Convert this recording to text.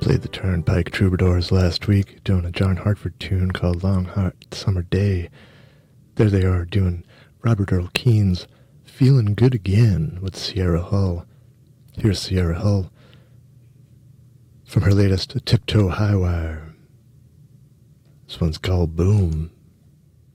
Played the Turnpike Troubadours last week, doing a John Hartford tune called Long Hot Summer Day. There they are doing Robert Earl Keen's Feeling Good Again with Sierra Hull. Here's Sierra Hull from her latest Tiptoe High Wire. This one's called Boom.